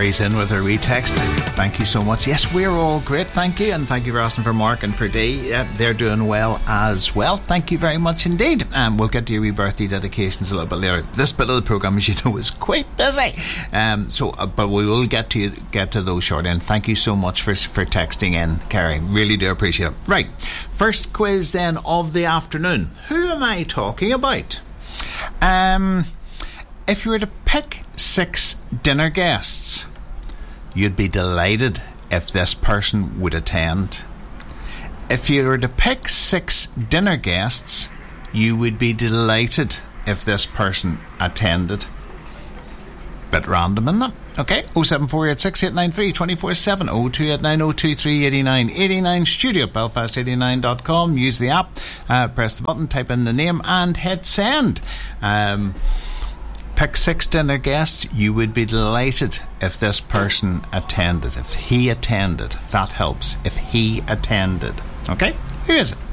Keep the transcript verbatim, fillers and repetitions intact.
Carrie's in with her wee text. Thank you so much. Yes, we're all great, thank you. And thank you for asking for Mark and for Dee. Yeah, they're doing well as well. Thank you very much indeed. Um, we'll get to your wee birthday dedications a little bit later. This bit of the programme, as you know, is quite busy. Um, so, uh, but we will get to you, get to those shortly. And thank you so much for, for texting in, Carrie. Really do appreciate it. Right, first quiz then of the afternoon. Who am I talking about? Um... If you were to pick six dinner guests, you'd be delighted if this person would attend. If you were to pick six dinner guests, you would be delighted if this person attended. Bit random, isn't it? Okay, oh seven four eight six eight nine three two four seven, oh two eight nine oh two three eight nine eight nine, studio at belfast eighty nine dot com. Use the app, uh, press the button, type in the name and hit send. Um... Pick six dinner guests. You would be delighted if this person attended. If he attended, that helps. If he attended. Okay? Who is it?